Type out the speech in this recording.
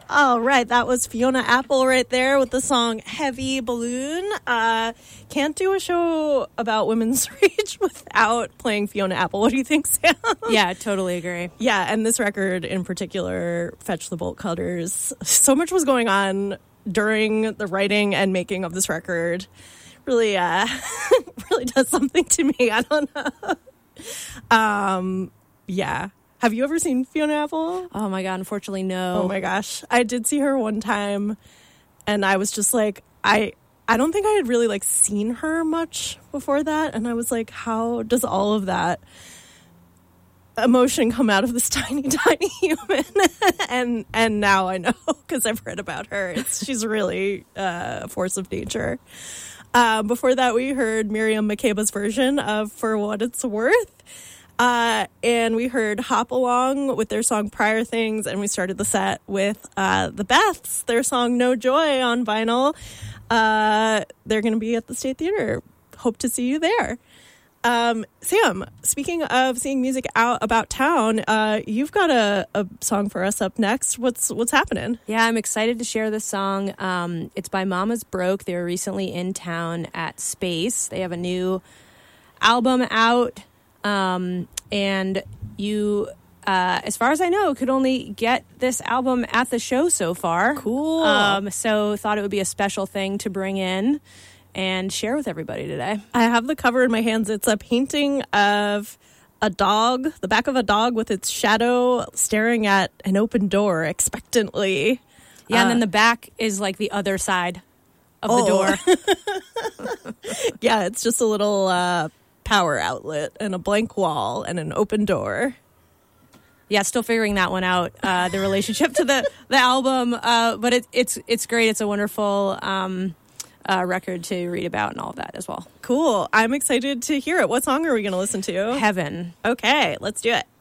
All right, that was Fiona Apple right there with the song Heavy Balloon. Can't do a show about women's rage without playing Fiona Apple. What do you think, Sam? Yeah, totally agree. Yeah, and this record in particular, Fetch the Bolt Cutters, so much was going on during the writing and making of this record. Really, really does something to me. I don't know. Yeah. Have you ever seen Fiona Apple? Oh my God, unfortunately, no. Oh my gosh. I did see her one time and I was just like, I don't think I had really like seen her much before that. And I was like, how does all of that emotion come out of this tiny, tiny human? and now I know because I've read about her. She's really a force of nature. Before that, we heard Miriam Makeba's version of For What It's Worth. And we heard Hop Along with their song Prior Things, and we started the set with the Beths, their song No Joy on vinyl. They're going to be at the State Theater. Hope to see you there. Sam, speaking of seeing music out about town, you've got a song for us up next. What's happening? Yeah, I'm excited to share this song. It's by Mama's Broke. They were recently in town at Space. They have a new album out. And you, as far as I know, could only get this album at the show so far. Cool. So thought it would be a special thing to bring in and share with everybody today. I have the cover in my hands. It's a painting of a dog, the back of a dog with its shadow staring at an open door expectantly. Yeah, and then the back is like the other side of the door. Yeah, it's just a little power outlet and a blank wall and an open door. Yeah, still figuring that one out, the relationship to the album, but it's great. It's a wonderful record to read about and all of that as well. Cool. I'm excited to hear it. What song are we going to listen to? Heaven. Okay, let's do it.